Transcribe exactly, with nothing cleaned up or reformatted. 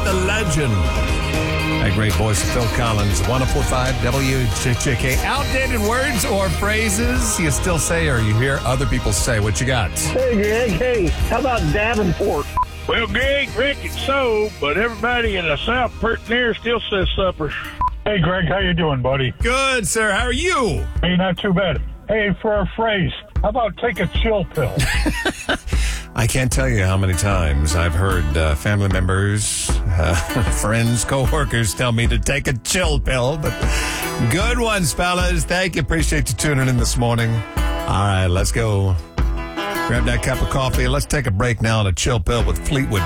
the legend. That great voice of Phil Collins, one oh four point five W J K. Outdated words or phrases you still say or you hear other people say. What you got? Hey, Greg. Hey, how about Davenport? Well, Greg, reckon so, but everybody in the South pert near still says supper. Hey, Greg, how you doing, buddy? Good, sir. How are you? Hey, not too bad. Hey, for a phrase, how about take a chill pill? I can't tell you how many times I've heard uh, family members, uh, friends, co-workers tell me to take a chill pill. But good ones, fellas. Thank you. Appreciate you tuning in this morning. All right, let's go. Grab that cup of coffee. Let's take a break now on a chill pill with Fleetwood